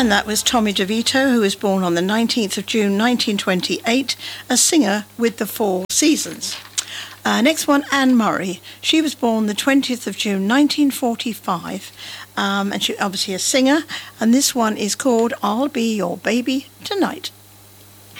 And that was Tommy DeVito, who was born on the 19th of June 1928, a singer with the Four Seasons. Next one, Anne Murray. She was born the 20th of June 1945, and she's obviously a singer, and this one is called I'll Be Your Baby Tonight.